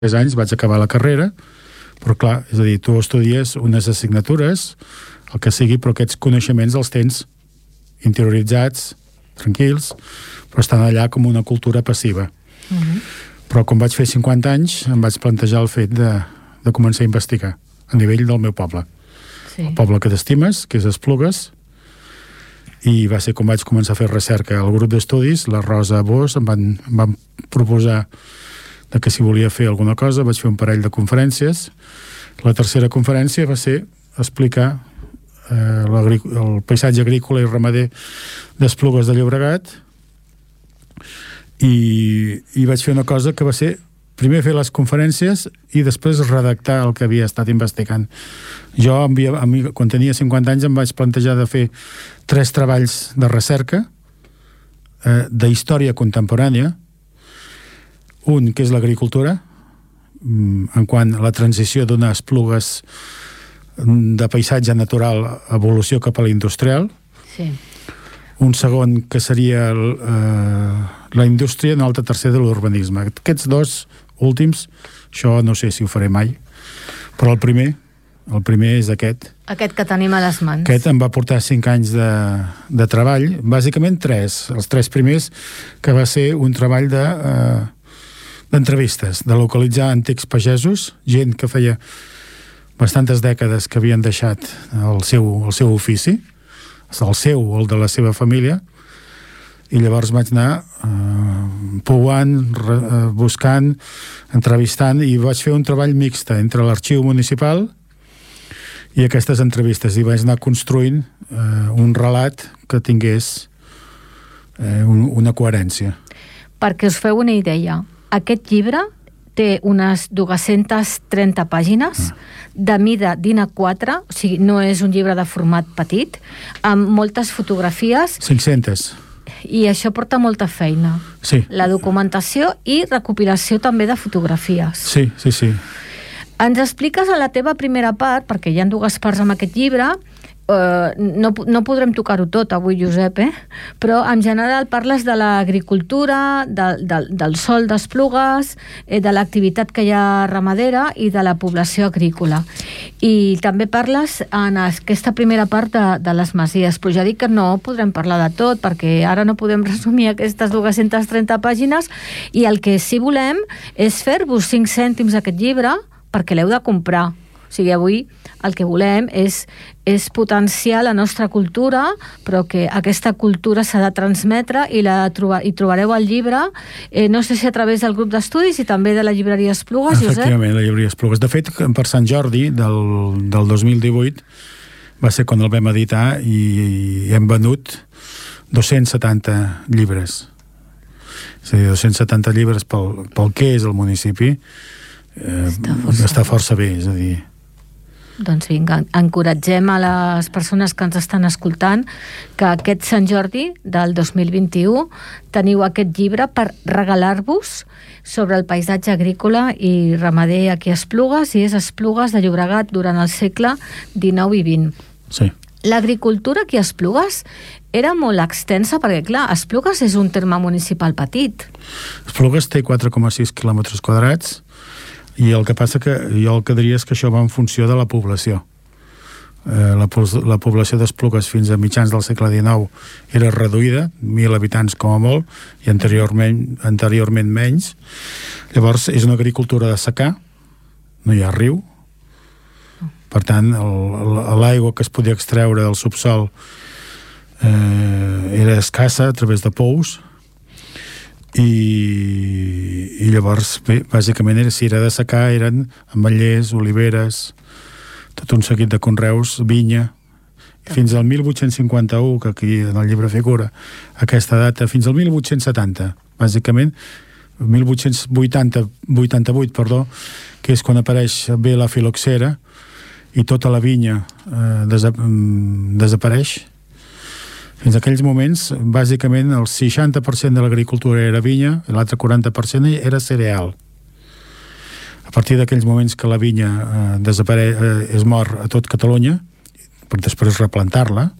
3 anys vaig acabar la carrera, però clar, és a dir, tu estudies unes assignatures, el que sigui, però aquests coneixements els tens interioritzats, tranquils, però estan allà com una cultura passiva. Però quan vaig fer 50 anys em vaig plantejar el fet de començar a investigar a nivell del meu poble. El poble que t'estimes, que és Esplugues, i va ser com vaig començar a fer recerca al grup d'estudis. La Rosa Bosch em van proposar que si volia fer alguna cosa. Vaig fer un parell de conferències. La tercera conferència va ser explicar el paisatge agrícola i ramader d'Esplugues de Llobregat, i vaig fer una cosa que va ser primer fer les conferències i després redactar el que havia estat investigant. Jo, quan tenia 50 anys, em vaig plantejar de fer 3 treballs de recerca d'història contemporània. Un, que és l'agricultura, en quant a la transició d'unes Esplugues de paisatge natural a evolució cap a l'industrial. Un segon, que seria la indústria, i un altre tercer de l'urbanisme. Aquests 2 últims, això no sé si ho faré mai, però el primer és aquest. Aquest que tenim a les mans. Aquest em va portar 5 anys de treball, bàsicament 3. Els 3 primers, que va ser un treball d'entrevistes, de localitzar antics pagesos, gent que feia bastantes dècades que havien deixat el seu ofici, el seu o el de la seva família, i llavors vaig anar pouant, buscant, entrevistant, i vaig fer un treball mixte entre l'arxiu municipal i aquestes entrevistes, i vaig anar construint un relat que tingués una coherència. Perquè us feu una idea, aquest llibre té unes 230 pàgines de mida DIN A4, o sigui, no és un llibre de format petit, amb moltes fotografies. 500. I això porta molta feina. Sí. La documentació i recopilació també de fotografies. Sí. Ens expliques a la teva primera part, perquè hi ha 2 parts amb aquest llibre, no podrem tocar-ho tot avui, Josep, però en general parles de l'agricultura, del sòl d'Esplugues, de l'activitat que hi ha ramadera i de la població agrícola. I també parles en aquesta primera part de les masies, però ja dic que no podrem parlar de tot, perquè ara no podem resumir aquestes 230 pàgines, i el que sí volem és fer-vos 5 cèntims aquest llibre perquè l'heu de comprar. O sigui, avui el que volem és potenciar la nostra cultura, però que aquesta cultura s'ha de transmetre, i trobareu el llibre, no sé si a través del grup d'estudis i també de la llibreria Esplugues, Josep? Efectivament, la llibreria Esplugues. De fet, per Sant Jordi del 2018 va ser quan el vam editar, i hem venut 270 llibres. És a dir, 270 llibres pel que és el municipi, està força bé, és a dir... Doncs vinga, encoratgem a les persones que ens estan escoltant que aquest Sant Jordi del 2021 teniu aquest llibre per regalar-vos sobre el paisatge agrícola i ramader aquí a Esplugues, i és Esplugues de Llobregat durant el segle XIX i XX. Sí. L'agricultura aquí a Esplugues era molt extensa, perquè clar, Esplugues és un terme municipal petit. Esplugues té 4,6 quilòmetres quadrats, i el que passa que jo el que diria és que això va en funció de la població. La població d'Esplugues fins a mitjans del segle XIX era reduïda, 1.000 habitants com a molt, i anteriorment menys. Llavors és una agricultura de secà, no hi ha riu, per tant l'aigua que es podia extreure del subsòl era escassa a través de pous, i llavors bé, bàsicament si era de secà eren ametllers, oliveres, tot un seguit de conreus, vinya, fins al 1851, que aquí en el llibre figura aquesta data, fins al 1870 bàsicament 1888, perdó, que és quan apareix bé la filoxera i tota la vinya desapareix. Fins a aquells moments, bàsicament, el 60% de l'agricultura era vinya i l'altre 40% era cereal. A partir d'aquells moments que la vinya es mor a tot Catalunya, per després replantar-la,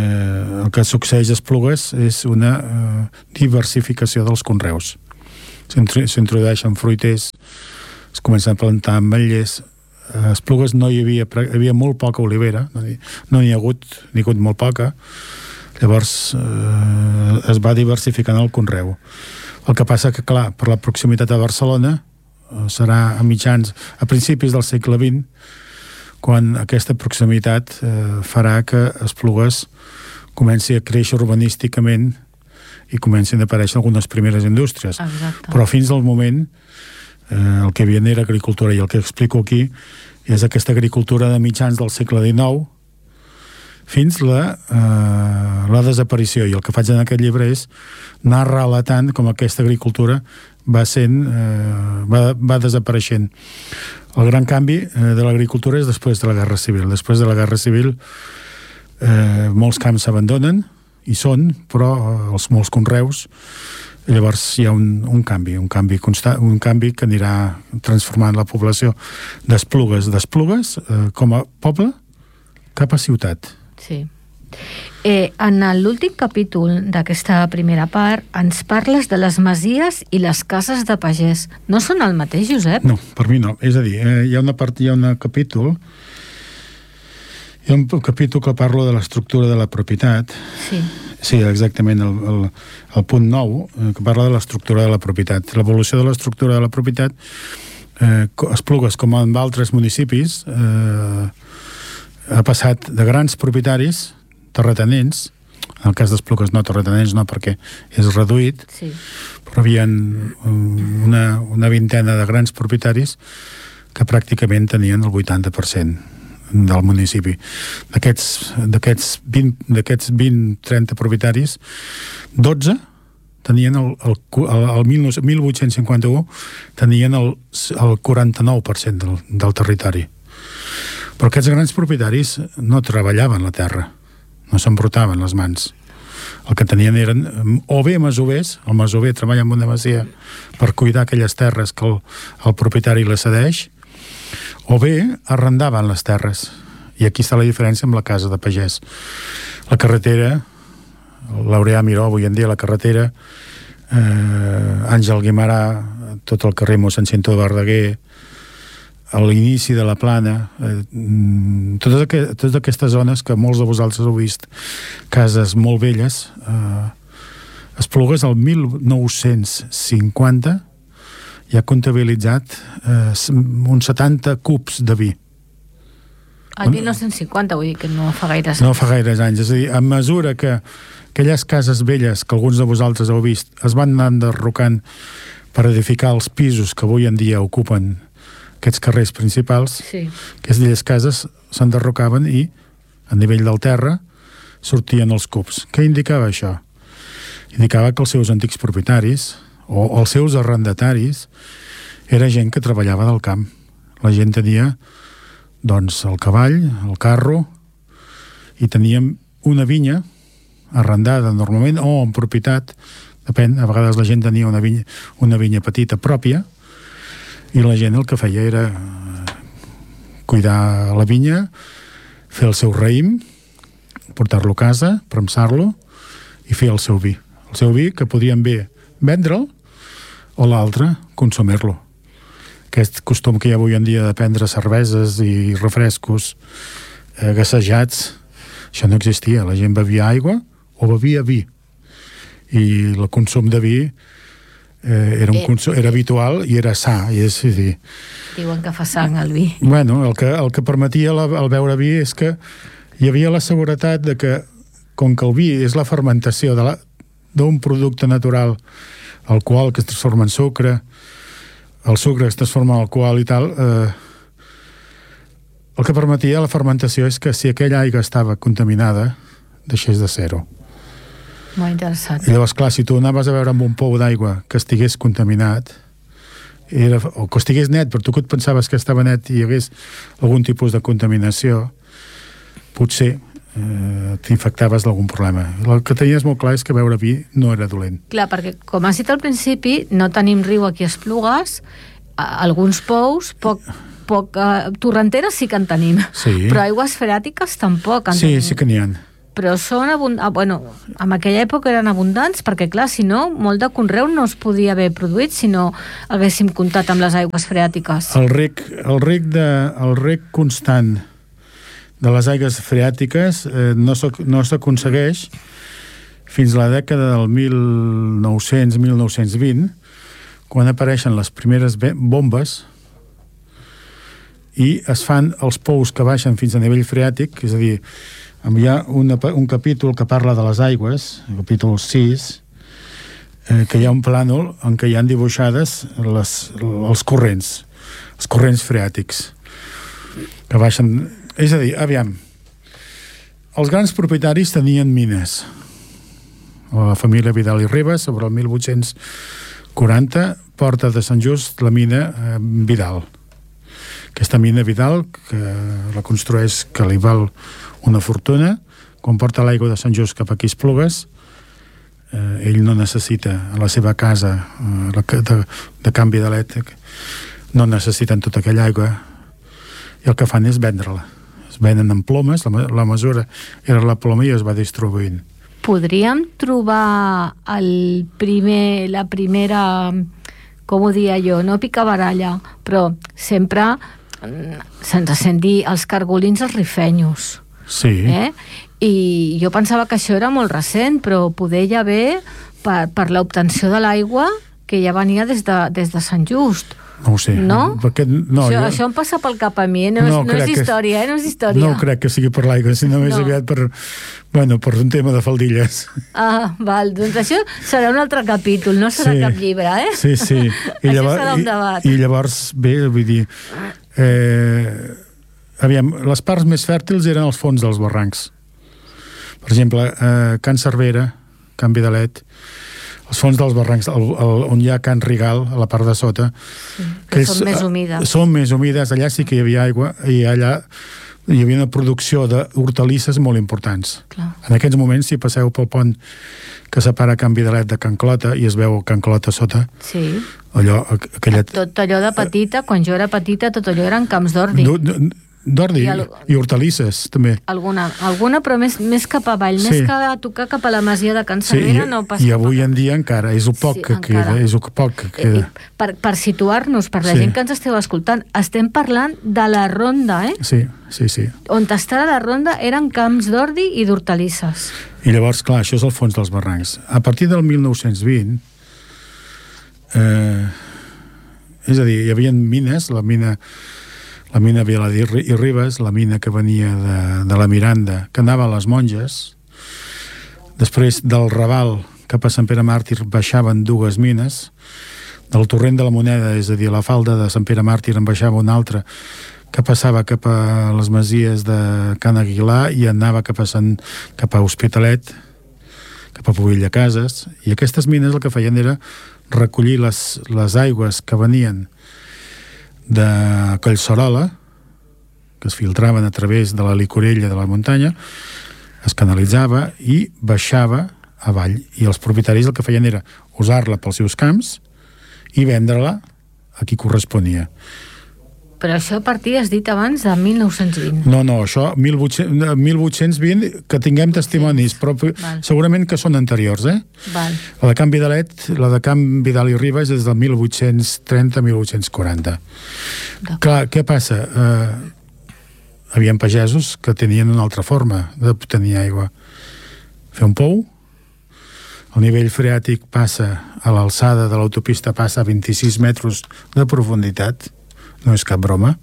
el que succeeix a Esplugues és una diversificació dels conreus. s'introdueixen fruiters, es comencen a plantar ametllers. A Esplugues no hi havia molt poca olivera, no n'hi ha hagut molt poca. Llavors es va diversificant el conreu. El que passa que, clar, per la proximitat a Barcelona, serà a principis del segle XX, quan aquesta proximitat farà que Esplugues comenci a créixer urbanísticament i comencin a aparèixer algunes primeres indústries. Exacte. Però fins al moment el que hi havia era agricultura, i el que explico aquí és aquesta agricultura de mitjans del segle XIX fins la desaparició, i el que faig en aquest llibre és anar relatant com aquesta agricultura va desapareixent. El gran canvi de l'agricultura és després de la Guerra Civil. Després de la Guerra Civil molts camps s'abandonen, hi són, però molts conreus. Llavors hi ha un canvi constant, un canvi que anirà transformant la població d'Esplugues com a poble cap a ciutat. Sí. En l'últim capítol d'aquesta primera part ens parles de les masies i les cases de pagès. No són el mateix, Josep? No, per mi no. És a dir, hi ha un capítol que parla de l'estructura de la propietat. Sí, exactament, el punt 9, que parla de l'estructura de la propietat. L'evolució de l'estructura de la propietat, Esplugues, com en altres municipis, ha passat de grans propietaris, terratinents, en el cas d'Esplugues no, terratinents no, perquè és reduït, sí. Però hi havia una vintena de grans propietaris que pràcticament tenien el 80% del municipi. D'aquests 20-30 propietaris, 12 tenien el 1851 tenien el 49% del territori. Però aquests grans propietaris no treballaven la terra, no s'embrotaven les mans. El que tenien eren o bé masovers, el masover treballa en una masia per cuidar aquelles terres que el propietari les cedeix, o bé arrendaven les terres. I aquí està la diferència amb la casa de pagès. La carretera, Laureà Miró, avui en dia la carretera, Àngel Guimarà, tot el carrer Mossèn Cinto de Verdaguer, a l'inici de la Plana, totes aquestes zones que molts de vosaltres heu vist, cases molt velles, Esplugues el 1950 hi ha comptabilitzat uns 70 cubs de vi. El 1950, vull dir que no fa gaires anys. No fa gaires anys, és a dir, a mesura que aquelles cases velles que alguns de vosaltres heu vist es van anar enderrocant per edificar els pisos que avui en dia ocupen aquests carrers principals, sí. Aquestes cases s'enderrocaven i a nivell del terra sortien els cubs. Què indicava això? Indicava que els seus antics propietaris o els seus arrendataris era gent que treballava del camp. La gent tenia doncs el cavall, el carro, i teníem una vinya arrendada normalment o en propietat, depèn, a vegades la gent tenia una vinya petita pròpia, i la gent el que feia era cuidar la vinya, fer el seu raïm, portar-lo a casa, premsar-lo i fer el seu vi. El seu vi que podien bé vendre'l o l'altre consumir-lo. Aquest costum que hi ha avui en dia de prendre cerveses i refrescos gassejats, això no existia. La gent bevia aigua o bevia vi. I el consum de vi era habitual i era sa. És a dir, diuen que fa sang el vi. Bueno, el que permetia el beure vi és que hi havia la seguretat de que, com que el vi és la fermentació d'un producte natural, alcohol que es transforma en sucre, el sucre es transforma en alcohol i tal, el que permetia la fermentació és que si aquella aigua estava contaminada, deixés de ser-ho. Molt interessant. I llavors, clar, si tu anaves a veure amb un pou d'aigua que estigués contaminat, o que estigués net, però tu que et pensaves que estava net i hi hagués algun tipus de contaminació, potser t'infectaves d'algun problema. El que tenies molt clar és que beure vi no era dolent. Clar, perquè, com has dit al principi, no tenim riu aquí a Esplugues, alguns pous, poc torrenteres sí que en tenim, sí. Però aigües freàtiques tampoc en tenim. Sí que n'hi ha. però són en aquella època eren abundants, perquè clar, si no, molt de conreu no es podia haver produït si no haguéssim comptat amb les aigües freàtiques. El rec constant de les aigües freàtiques no s'aconsegueix fins a la dècada del 1900-1920, quan apareixen les primeres bombes i es fan els pous que baixen fins a nivell freàtic, és a dir, hi ha un capítol que parla de les aigües, el capítol 6, que hi ha un plànol en què hi han dibuixades els corrents freàtics que baixen. És a dir, aviam, els grans propietaris tenien mines. La família Vidal i Ribas, sobre el 1840, porta de Sant Just la mina Vidal. Aquesta mina Vidal, que la construeix, que li val una fortuna, quan porta l'aigua de Sant Just cap aquí a Esplugues, ell no necessita a la seva casa de canvi d'elèctric, no necessiten tota aquella aigua, i el que fan és vendre-la. Es venen en plomes, la mesura era la ploma i es va distribuint. Podríem trobar la primera, com ho dia jo, no picabaralla, però sempre se'ns sent dir els cargolins als rifenyos. Sí. I jo pensava que això era molt recent, però poder ja ve per l'obtenció de l'aigua que ja venia des de Sant Just. No ho sé. No? Això em passa pel cap a mi, no és història, no és història. No crec que sigui per l'aigua, sinó més aviat per un tema de faldilles. Ah, val, doncs això serà un altre capítol, no serà cap llibre, Sí. Això serà un debat. I llavors, bé, vull dir, aviam, les parts més fèrtils eren els fons dels barrancs. Per exemple, Can Cervera, Can Vidalet, els fons dels barrancs, on hi ha Can Rigal, a la part de sota, que són més humides. Són més humides, allà sí que hi havia aigua, i allà hi havia una producció d'hortalisses molt importants. Clar. En aquests moments, si passeu pel pont que separa Can Vidalet de Can Clota, i es veu Can Clota sota, sí. Tot allò de petita, quan jo era petita, tot allò eren camps d'ordi. D'ordi i hortalisses, també. Alguna però més cap avall, més que a tocar cap a la masia de Can Cervera, no passa. I avui en dia encara, és el poc que queda. Per situar-nos, per la gent que ens esteu escoltant, estem parlant de la Ronda, Sí. On estava la Ronda eren camps d'ordi i d'hortalisses. I llavors, clar, això és el fons dels barrancs. A partir del 1920, és a dir, hi havia mines, la mina Vidal i Ribas, la mina que venia de la Miranda, que anava a les Monges. Després del Raval cap a Sant Pere Màrtir baixaven dues mines. Del torrent de la Moneda, és a dir, la falda de Sant Pere Màrtir, en baixava una altra que passava cap a les masies de Can Aguilar i anava cap a Hospitalet, cap a Pubill de Cases. I aquestes mines el que feien era recollir les aigües que venien de Collserola, que es filtraven a través de la licorella de la muntanya, es canalitzava i baixava avall. I els propietaris el que feien era usar-la pels seus camps i vendre-la a qui corresponia. Però això a partir, has dit abans, de 1920. No, això, 1820, que tinguem testimonis, però segurament que són anteriors, Val. La de Can Vidalet, la de Can Vidal i Ribas és del 1830-1840. Clar, què passa? Havien pagesos que tenien una altra forma d'obtenir aigua. Fer un pou, el nivell freàtic passa a l'alçada de l'autopista, passa a 26 metres de profunditat, no és cap broma,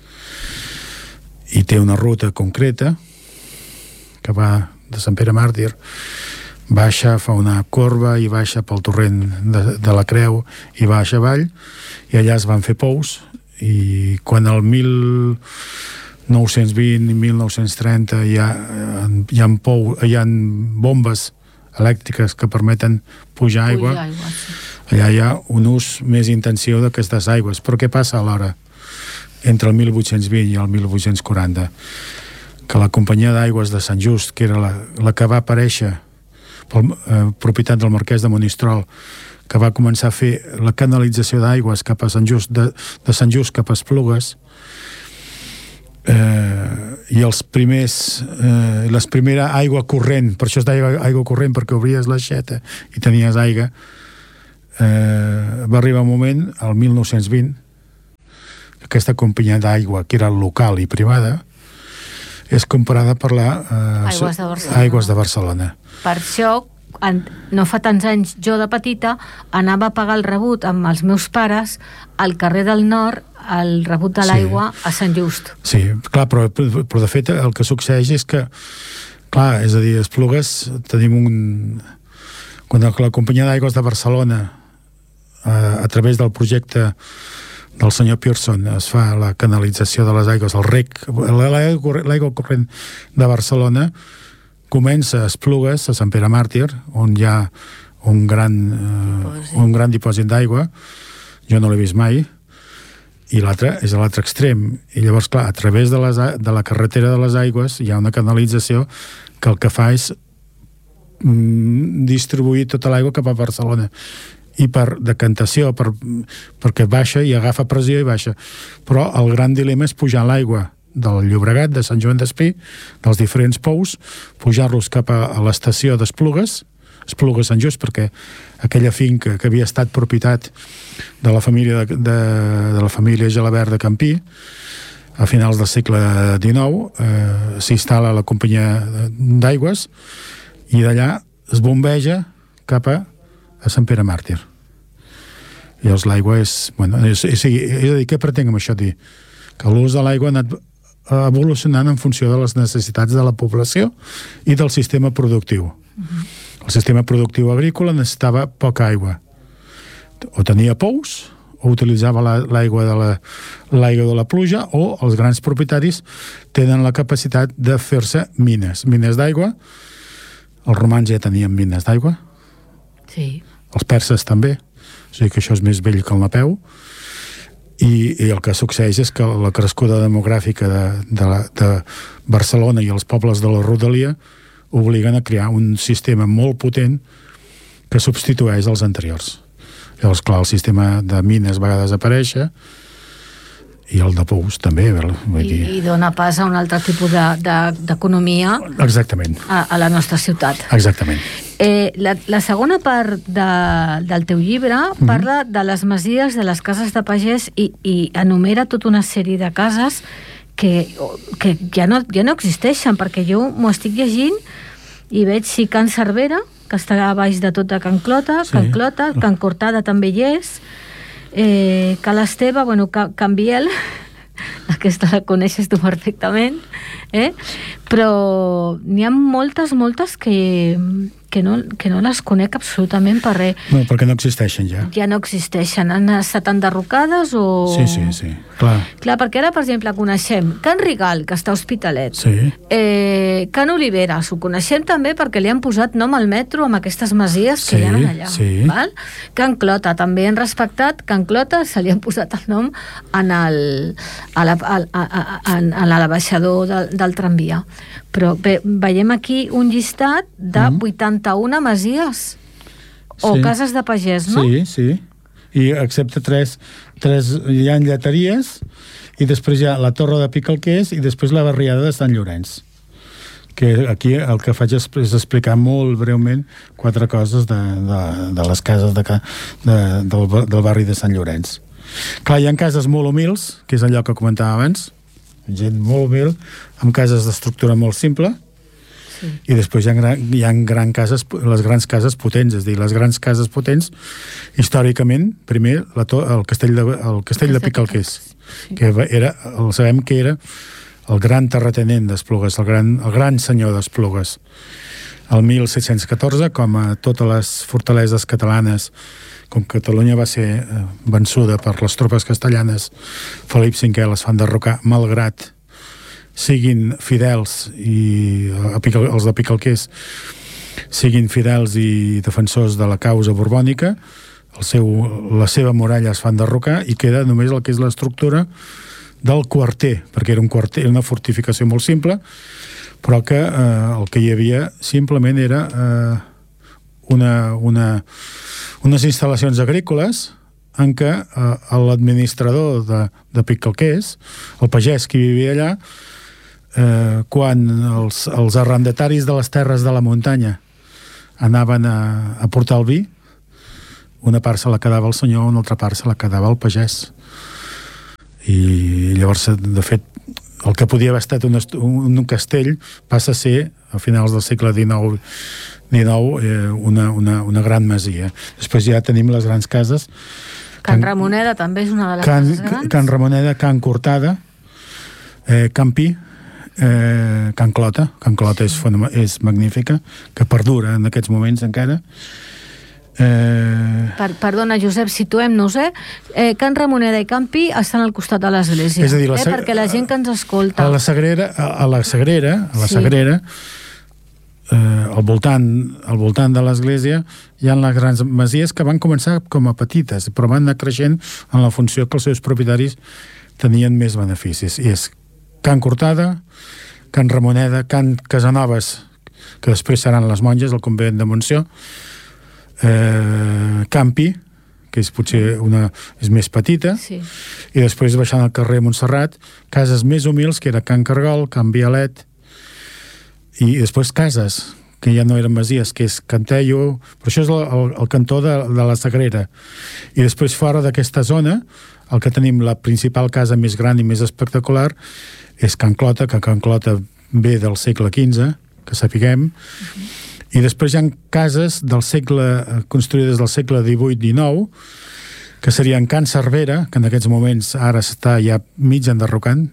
i té una ruta concreta que va de Sant Pere Màrtir, baixa, fa una corba i baixa pel torrent de la Creu i baixa avall, i allà es van fer pous, i quan el 1920 i 1930 hi ha bombes elèctriques que permeten pujar aigua, allà hi ha un ús més intensiu d'aquestes aigües. Però què passa alhora? Entre el 1820 i el 1840, que la companyia d'aigües de Sant Just, que era la que va aparèixer per propietat del marquès de Monistrol, que va començar a fer la canalització d'aigües cap a Sant Just, de Sant Just cap a Esplugues, i les primera aigua corrent, per això es deia aigua corrent, perquè obries l'aixeta i tenies aigua, va arribar un moment, al 1920, aquesta companyia d'aigua, que era local i privada, és comprada per la Aigües de Barcelona. Per això, no fa tants anys, jo de petita anava a pagar el rebut amb els meus pares al carrer del Nord, el rebut de l'aigua a Sant Just. Sí, clar, però de fet el que succeeix és que, clar, és a dir, Esplugues tenim quan la companyia d'Aigües de Barcelona, a través del projecte del senyor Pearson, es fa la canalització de les aigües, el rec, l'aigua corrent de Barcelona, comença a Esplugues, a Sant Pere Màrtir, on hi ha un gran dipòsit d'aigua. Jo no l'he vist mai, i l'altre és a l'altre extrem, i llavors, clar, a través de la carretera de les aigües hi ha una canalització que el que fa és distribuir tota l'aigua cap a Barcelona, i per decantació, perquè baixa i agafa pressió i baixa, però el gran dilema és pujar l'aigua del Llobregat, de Sant Joan d'Espí, dels diferents pous, pujar-los cap a l'estació d'Esplugues, Esplugues Sant Just, perquè aquella finca que havia estat propietat de la família de la família Gelabert de Campí, a finals del segle XIX, s'instal·la la companyia d'aigües i d'allà es bombeja cap a Sant Pere Màrtir. I llavors l'aigua és... és a dir, què pretenc amb això dir? Que l'ús de l'aigua ha anat evolucionant en funció de les necessitats de la població i del sistema productiu. El sistema productiu agrícola necessitava poca aigua. O tenia pous, o utilitzava l'aigua de la pluja, o els grans propietaris tenen la capacitat de fer-se mines d'aigua. Els romans ja tenien mines d'aigua. Sí. Els perses també. O sigui que això és més vell que el Napeu. I el que succeeix és que la crescuda demogràfica de Barcelona i els pobles de la rodalia obliguen a crear un sistema molt potent que substitueix els anteriors. Llavors, clar, el sistema de mines va desaparèixer i el de pous també. I dona pas a un altre tipus d'economia. Exactament. A la nostra ciutat. Exactament. La segona part del teu llibre parla de les masies, de les cases de pagès i enumera tota una sèrie de cases que ja no existeixen, perquè jo m'ho estic llegint i veig Can Cervera, que està a baix de tot de Can Clota, Can Cortada també hi és, Cal Esteve, Can Biel, aquesta la coneixes tu perfectament, però n'hi ha moltes que no les conec absolutament per res. No, perquè no existeixen ja. Ja no existeixen. Han estat enderrocades o... Sí, clar. Clar, perquè ara, per exemple, coneixem Can Rigal, que està a Hospitalet. Sí. Can Oliveres, ho coneixem també perquè li han posat nom al metro amb aquestes masies que hi ha allà. Sí. Val? Can Clota, també han respectat. Can Clota se li han posat el nom a l'abaixador del tramvia. Però veiem aquí un llistat de 81 masies o cases de pagès, no? Sí. I excepte tres hi ha lleteries i després hi ha la Torre de Picalquers i després la barriada de Sant Llorenç. Que aquí el que faig és explicar molt breument 4 coses de les cases del barri de Sant Llorenç. Clar, hi ha cases molt humils, que és allò que comentava abans, gent molt humil, amb cases d'estructura molt simple, i després hi ha les grans cases potents, és a dir, les grans cases potents, històricament, primer, el castell de Picalquers, que sabem que era el gran terratinent d'Esplugues, el gran senyor d'Esplugues. El 1714, com a totes les fortaleses catalanes, com Catalunya va ser vençuda per les tropes castellanes, Felip V les fan derrocar, malgrat siguin fidels i els de Picalquers siguin fidels i defensors de la causa borbònica, la seva muralla es fan derrocar i queda només el que és l'estructura del quarter, perquè era una fortificació molt simple, però que el que hi havia simplement era unes instal·lacions agrícoles en què l'administrador de Picalquers, el pagès que vivia allà, quan els arrendataris de les terres de la muntanya anaven a portar el vi, una part se la quedava el senyor, una altra part se la quedava el pagès. I llavors, de fet, el que podia haver estat un castell passa a ser, a finals del segle XIX, una gran masia. Després ja tenim les grans cases. Can Ramoneda també és una de les cases grans. Can Ramoneda, Can Cortada, Can Pi, Can Clota. Can Clota és magnífica, que perdura en aquests moments encara. Perdona, Josep, situem-nos, Can Ramoneda i Can Pi estan al costat de l'església. És a dir, perquè la gent que ens escolta... A la Sagrera, al voltant de l'església hi ha les grans masies que van començar com a petites, però van anar creixent en la funció que els seus propietaris tenien més beneficis. I és Can Cortada, Can Ramoneda, Can Casanovas, que després seran les monges, el convent de Montsió, Can Pi, que és potser és més petita, sí. I després baixant al carrer Montserrat, cases més humils, que era Can Cargol, Can Vialet, i després cases que ja no eren masies, que és Can Tello, però això és el cantó de la Sagrera. I després fora d'aquesta zona, el que tenim la principal casa més gran i més espectacular és Can Clota, que Can Clota ve del segle XV, que sapiguem, i després hi ha cases construïdes del segle XVIII-XIX, que serien Can Cervera, que en aquests moments ara està ja mig enderrocant,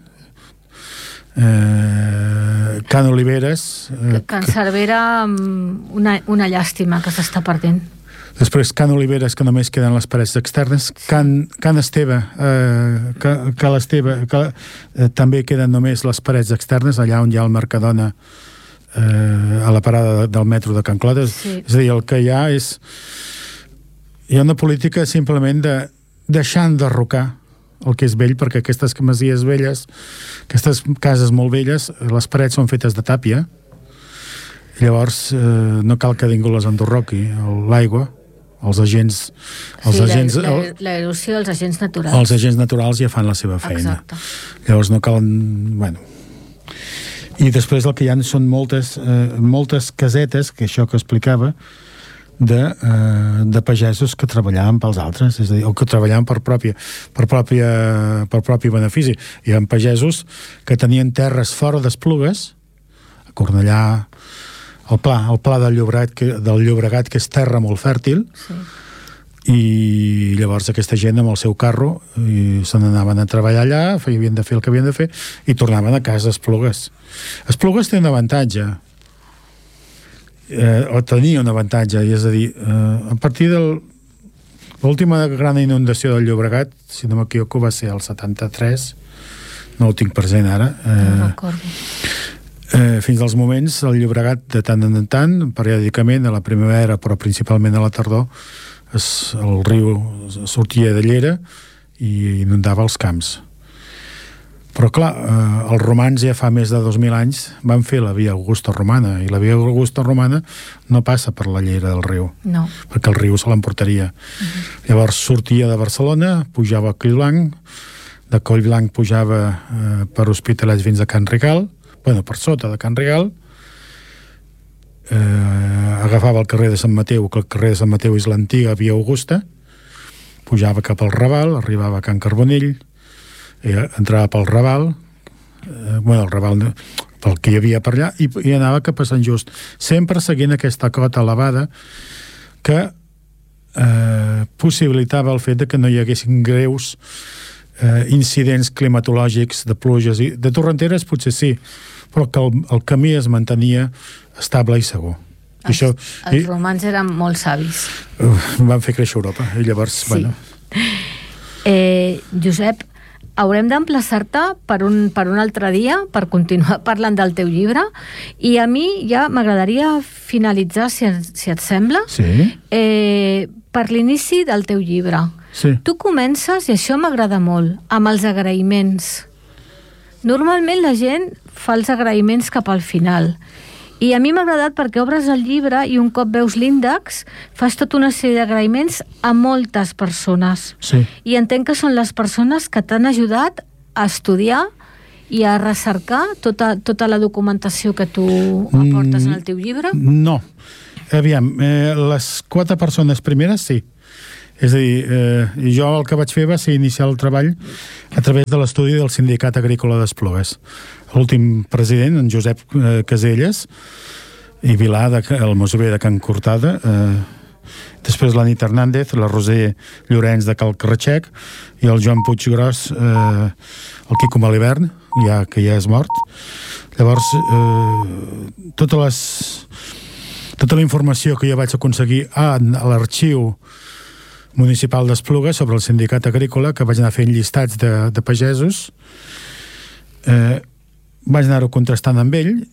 Can Oliveres... Can Cervera, una llàstima que s'està perdent. Després Can Oliveres, que només queden les parets externes. Can Esteve, que l'Esteve, també queden només les parets externes, allà on hi ha el Mercadona, a la parada del metro de Can Clota. Sí. És a dir, el que hi ha és... Hi ha una política simplement de deixar enderrocar el que és vell, perquè aquestes masies velles, aquestes cases molt velles, les parets són fetes de tàpia, llavors no cal que ningú les enderroqui. L'aigua, els agents... L'erosió, els agents naturals. Els agents naturals ja fan la seva feina. Exacte. Llavors no cal... Bueno. I després el que hi ha són moltes casetes, que això que explicava, de pagesos que treballaven pels altres, és a dir, o que treballaven per propi benefici. Hi ha pagesos que tenien terres fora d'Esplugues, a Cornellà, el pla del Llobregat, que és terra molt fèrtil, sí. I llavors aquesta gent amb el seu carro se n'anaven a treballar allà, havien de fer el que havien de fer i tornaven a casa a Esplugues. Esplugues té un avantatge, o tenia un avantatge, és a dir, a partir de l'última gran inundació del Llobregat, si no m'equivoco va ser el 73, no ho tinc present ara, no recordo. Fins als moments el Llobregat de tant en tant, periòdicament a la primavera però principalment a la tardor, el riu sortia de llera i inundava els camps. Però clar, els romans ja fa més de 2.000 anys van fer la via Augusta Romana, i la via Augusta Romana no passa per la llera del riu, no. Perquè el riu se l'emportaria. Llavors sortia de Barcelona, pujava a Collblanc, de Collblanc pujava per Hospitalet fins a Can Rigal, per sota de Can Rigal, agafava el carrer de Sant Mateu, que el carrer de Sant Mateu és l'antiga via Augusta, pujava cap al Raval, arribava a Can Carbonell, entrava pel Raval, el Raval pel que hi havia per allà, i anava cap a Sant Just, sempre seguint aquesta cota elevada que possibilitava el fet de que no hi haguessin greus incidents climatològics de pluges i de torrenteres, potser sí, però que el camí es mantenia estable i segur. Els romans eren molt savis. Van fer créixer Europa i llavors, sí. Josep, haurem d'emplaçar-te per un altre dia per continuar parlant del teu llibre, i a mi ja m'agradaria finalitzar, si et sembla, sí. Per l'inici del teu llibre. Sí. Tu comences, i això m'agrada molt, amb els agraïments. Normalment la gent fa els agraïments cap al final, i a mi m'ha agradat perquè obres el llibre i un cop veus l'índex fas tota una sèrie d'agraïments a moltes persones. Sí. I entenc que són les persones que t'han ajudat a estudiar i a recercar tota la documentació que tu aportes en el teu llibre? No. Aviam, les 4 persones primeres sí. És a dir, jo el que vaig fer va ser iniciar el treball a través de l'estudi del Sindicat Agrícola d'Esplugues. L'últim president, en Josep Caselles i Vilà, el Mosover de Can Cortada, després la Nit Hernández, la Roser Llorenç de Cal Carratxec i el Joan Puiggròs, el Quico Malivern, que ja és mort. Llavors, tota la informació que jo vaig aconseguir a l'arxiu municipal d'Esplugues sobre el sindicat agrícola, que vaig anar fent llistats de pagesos, vaig anar-ho contrastant amb ells,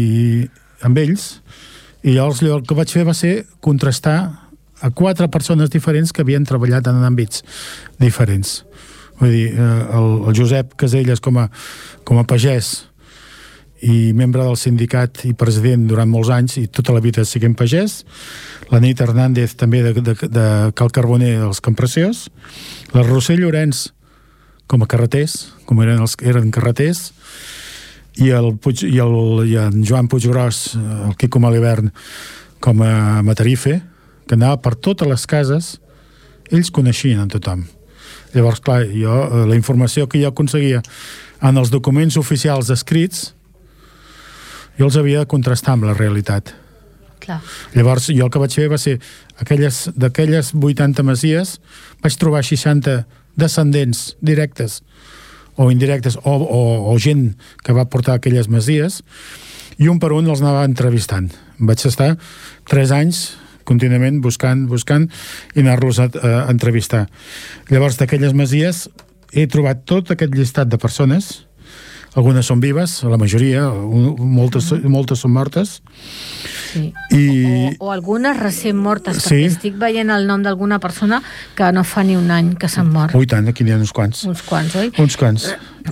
i llavors el que vaig fer va ser contrastar a 4 persones diferents que havien treballat en àmbits diferents. Vull dir, el Josep Caselles com a pagès i membre del sindicat i president durant molts anys i tota la vida siguent pagès, la Nit Hernández també de Cal Carboner dels Campreciós, la Roser Llorenç com a carreters, com eren carreters, i en Joan Puiggròs, el Quico Malivern com a matarife, que anava per totes les cases, ells coneixien en tothom. Llavors, clar, la informació que jo aconseguia en els documents oficials escrits, jo els havia de contrastar amb la realitat. Clar. Llavors, jo el que vaig fer va ser d'aquelles 80 masies, vaig trobar 60 descendents directes o indirectes o gent que va portar aquelles masies, i un per un els anava entrevistant. Vaig estar 3 anys contínuament buscant i anar-los a entrevistar. Llavors, d'aquelles masies he trobat tot aquest llistat de persones. Algunes són vives, la majoria, moltes són mortes. Sí. O algunes recent mortes, sí. Perquè estic veient el nom d'alguna persona que no fa ni un any que s'han mort. Ui, tant, aquí n'hi ha uns quants. Uns quants, oi? Uns quants.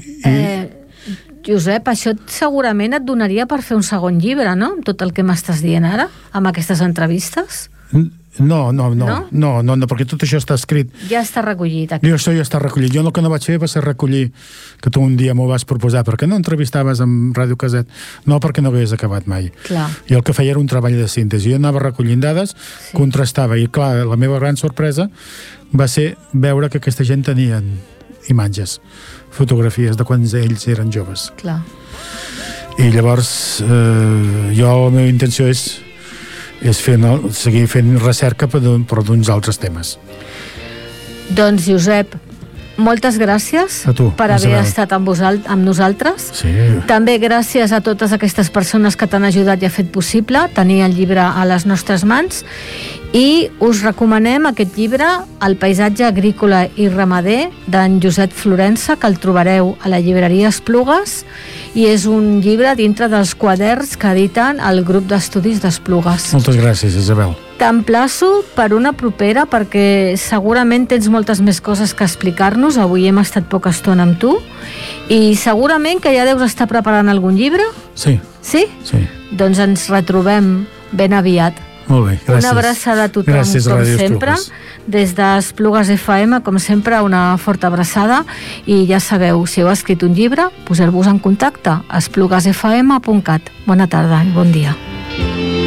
Josep, això segurament et donaria per fer un segon llibre, no? Amb tot el que m'estàs dient ara, amb aquestes entrevistes? No, perquè tot això està escrit. Ja està recollit aquí. Això ja està recollit. Jo el que no vaig fer va ser recollir, que tu un dia m'ho vas proposar, perquè no entrevistaves amb Ràdio Caset? No, perquè no hagués acabat mai. Clar. I el que feia era un treball de síntesi. Jo anava recollint dades, sí. Contrastava, i clar, la meva gran sorpresa va ser veure que aquesta gent tenien imatges, fotografies de quan ells eren joves. Clar. I llavors jo la meva intenció és seguir fent recerca però d'uns altres temes. Doncs Josep, moltes gràcies per haver estat amb nosaltres. Sí. També gràcies a totes aquestes persones que t'han ajudat i ha fet possible tenir el llibre a les nostres mans, i us recomanem aquest llibre, El paisatge agrícola i ramader, d'en Josep Florença, que el trobareu a la llibreria Esplugues, i és un llibre dintre dels quaderns que editen el grup d'estudis d'Esplugues. Moltes gràcies, Isabel. T'emplaço per una propera, perquè segurament tens moltes més coses que explicar-nos. Avui hem estat poca estona amb tu i segurament que ja deus estar preparant algun llibre. Sí. Sí? Sí. Doncs ens retrobem ben aviat. Molt bé, gràcies. Una abraçada a tothom, gràcies, com sempre. Des d'Esplugues FM, com sempre, una forta abraçada, i ja sabeu, si heu escrit un llibre, poseu-vos en contacte a espluguesfm.cat. Bona tarda i bon dia.